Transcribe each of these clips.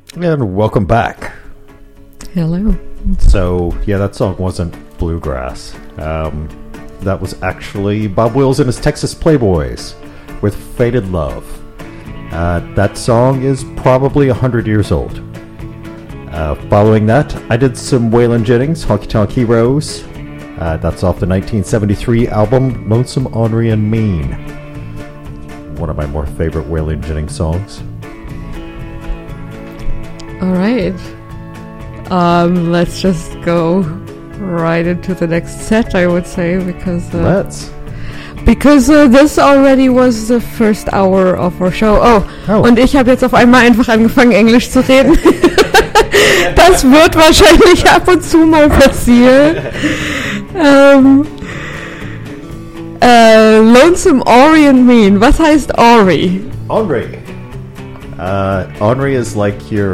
And welcome back. Hello. So, yeah, that song wasn't bluegrass. That was actually Bob Wills and his Texas Playboys with Faded Love. That song is probably 100 years old. Following that, I did some Waylon Jennings, Honky Tonk Heroes. That's off the 1973 album Lonesome, Ornery, and Mean. One of my more favorite Waylon Jennings songs. All right. Let's just go right into the next set, I would say, because this already was the first hour of our show. Und ich habe jetzt auf einmal einfach angefangen, Englisch zu reden. Das wird wahrscheinlich ab und zu mal passieren. Lonesome, Ornery and Mean. Was heißt Ornery? Ornery. Ornery is like you're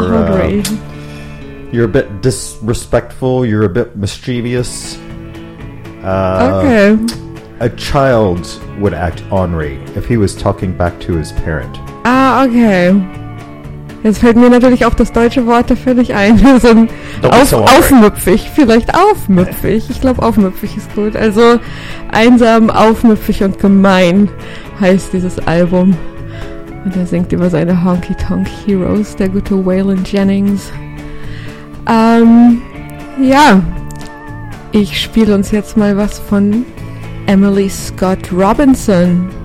a bit disrespectful, you're a bit mischievous. Okay. A child would act ornery if he was talking back to his parent. Okay. Jetzt fällt mir natürlich auch das deutsche Wort dafür nicht ein. Aufmüpfig. Vielleicht aufmüpfig. Ich glaube, aufmüpfig ist gut. Also einsam, aufmüpfig und gemein heißt dieses Album. Und er singt über seine Honky Tonk Heroes, der gute Waylon Jennings. Ja, ich spiele uns jetzt mal was von Emily Scott Robinson.